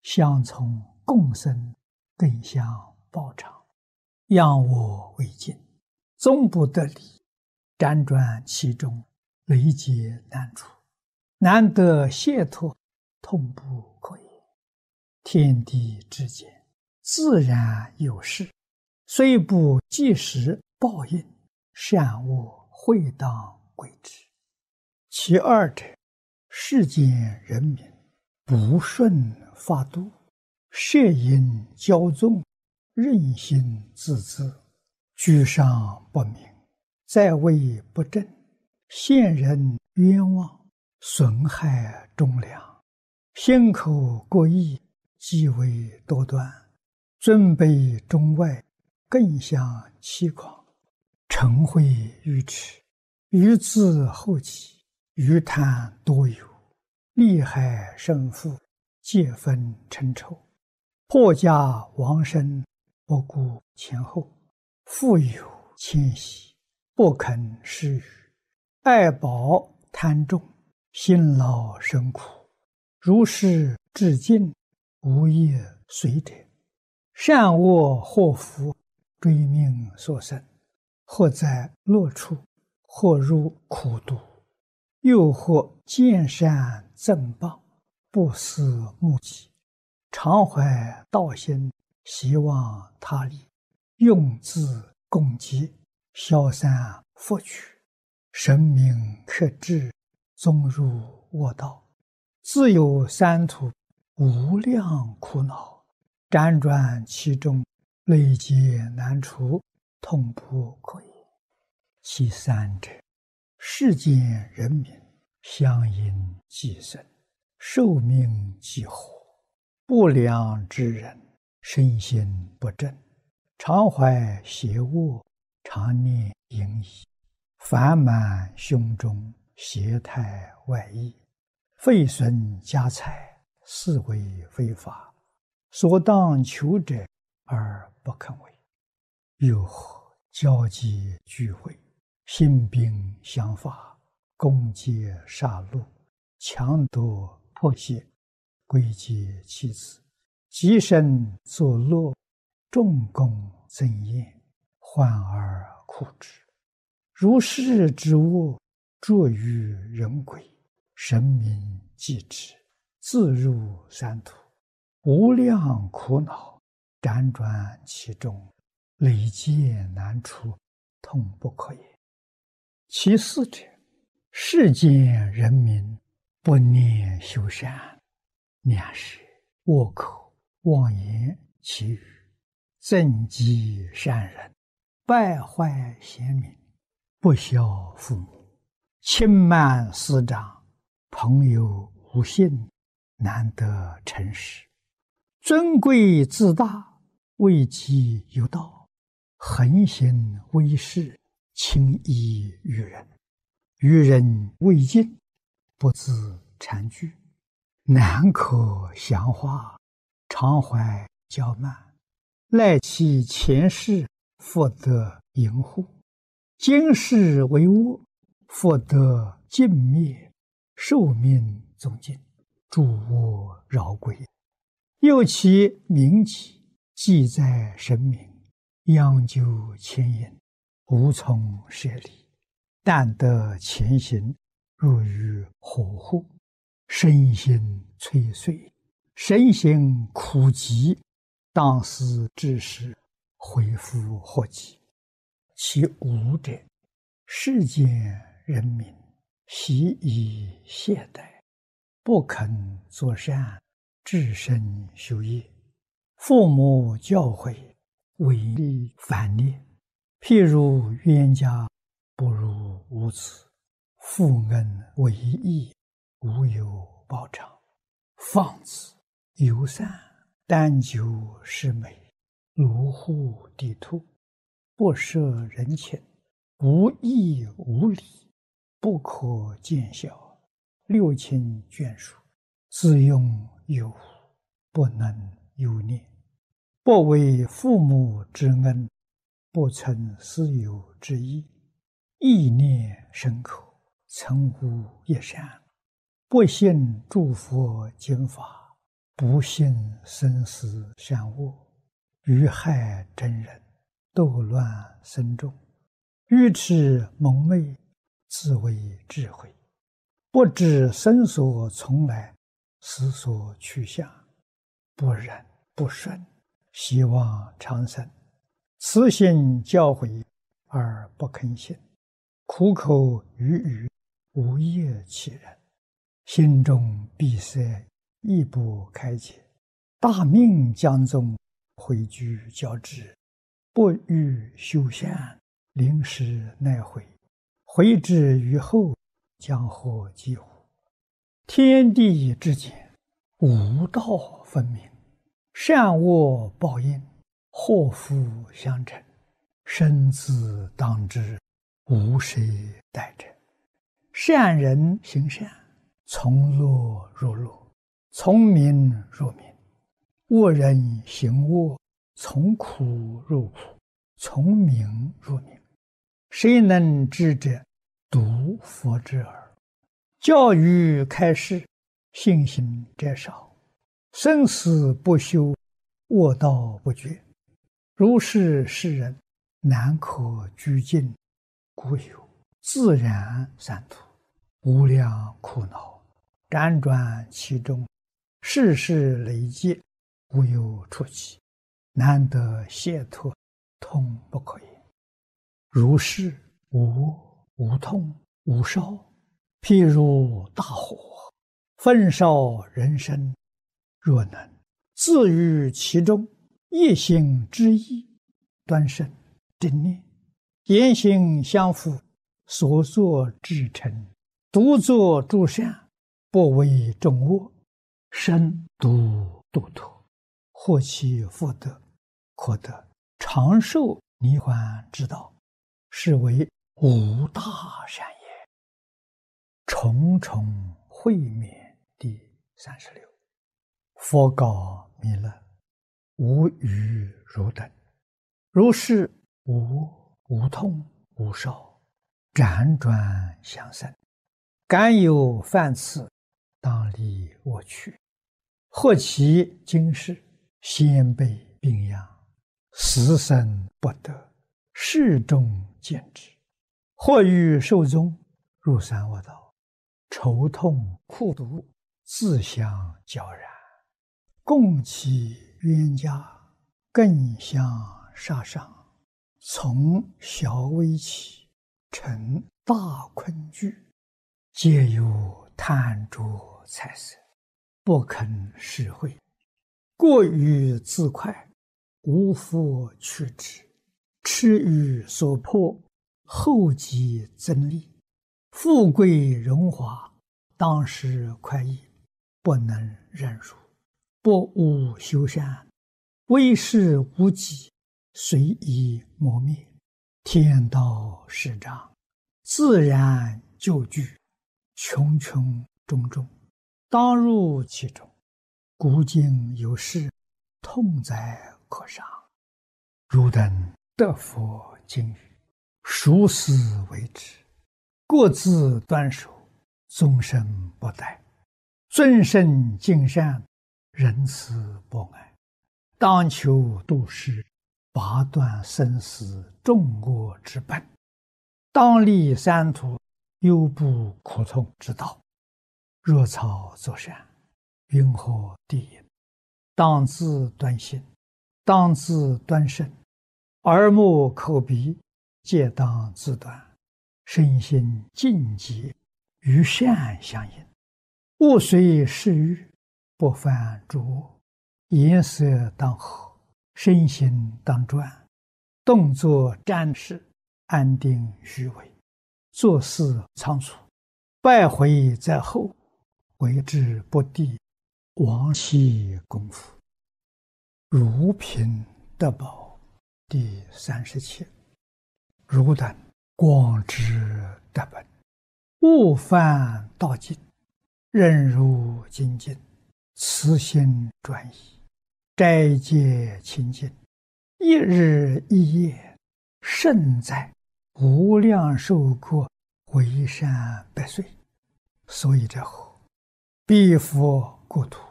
相从共生，更相报偿，仰我为镜，终不得离，辗转其中，累劫难除，难得解脱，痛不可言。天地之间，自然有事，虽不即时报应，善恶会当归之。其二者，世间人民不顺法度，摄引骄纵，任性自恣，居上不明，在位不正，陷人冤枉，损害忠良，心口过意，极为多端，尊卑中外，更相欺诳，嗔恚愚痴，愚自后己，愚贪多有，利害胜负，皆分成仇，破家亡身，不顾前后，富有谦息，不肯施予，爱宝贪重，辛劳生苦，如是至尽，无业随者，善恶祸福，追命所生，或在乐处，或入苦毒，又或见善赠谤，不思目己，常怀道心，希望他利，用自共济，消散福取，神明克制，终入恶道，自有三途，无量苦恼，辗转其中，累劫难除，痛不可言。其三者，世间人民相因寄生，寿命既活，不良之人，身心不正，常怀邪恶，常念淫逸，烦满胸中，邪态外溢，废损家财，是为非法，所当求者而不肯为。又或交际聚会，兴兵相伐，攻击杀戮，强夺迫胁，归结其子，极身作乐，众功增宴，患而苦之。如是之恶，著于人鬼，神明继之，自入三途，无量苦恼，辗转其中，累劫难除，痛不可言。其四者，世间人民不念修善，两是恶口妄言绮语，增击善人，败坏贤民，不孝父母，轻慢师长，朋友无信，难得诚实，尊贵自大，位极有道，横行威势，轻易于人，于人未尽，不自惭惧，难可详化，常怀骄慢，赖其前世，复得淫护，今世为恶，复得尽灭，寿命终尽，诸恶饶归。又其名己，记在神明，央究牵引，无从舍离，但得前行，入于火湖，身心摧碎，身心苦极，当思之时，恢复祸己。其五者，世间人民习以懈怠，不肯作善，至身修业，父母教诲，违逆反逆，譬如冤家不如无子，负恩为义，无有报偿，放子游散，单求是美，如护地兔，不摄人情，无义无礼，不可见效，六亲眷属，自用有无，不能有念，不为父母之恩，不存私有之意，意念深刻，曾无一善，不信诸佛经法， 不信生死善恶，愚害真人，斗乱僧众，愚痴蒙昧，自为智慧，不知生所从来，死所去向，不忍不顺，希望长生，慈心教诲而不肯信，苦口语语，无业其人，心中闭塞，亦不开解，大命将终，回居交织，不欲修善，临时奈悔，悔之于后，将获几乎？天地之间，无道分明，善恶报应，祸福相承，生自当之，无谁代者。善人行善，从乐入乐，从明入明；恶人行恶，从苦入苦，从明入明。谁能知者？独佛之耳。教育开示，信心者少，生死不休，恶道不绝。如是世人，难可居尽，故有自然三途，无量苦恼，辗转其中，世事累积，无有出期，难得解脱，痛不可言。如是无痛无烧，譬如大火，焚烧人身，若能自于其中，一心之意，端慎正念，言行相符，所作至诚，独作诸善，不为众恶，身独度脱，获其福德，可得长寿涅槃之道，是为无大善也。重重会面第36。佛告弥勒：无余汝等，如是无痛无烧，辗转相生，敢有犯次，当离我去。或其今世，先辈病殃，死生不得，世中见之；或欲寿终，入三恶道，愁痛苦毒，自相交然，共其冤家，更相杀伤，从小危起，成大困惧，皆有贪着财色，不肯施惠，过于自快，无复去之，痴于所迫，后继增利，富贵荣华，当时快意，不能忍辱，不务修善，为事无己，随意磨灭，天道始彰，自然就具，穷穷种种，当入其中。古今有事，痛哉可伤。汝等得佛经语，熟思为之，各自端守，终身不殆，尊圣敬善，仁慈博爱，当求度世，拔断生死众恶之本，当立三途，忧怖苦痛之道。若草作善，云何地也？当自端心，当自端身，耳目口鼻皆当自端，身心净洁，与善相应，勿随世欲，不犯诸恶，颜色当和，身心当专，动作瞻视，安定虚伪，做事仓促，败毁在后，为之不第，亡其功夫。如贫得宝第37。汝等广知得本，勿犯道尽，任如精进，慈心专一，斋戒清净，一日一夜，胜在无量寿过，为善百岁。所以者何？彼佛国土，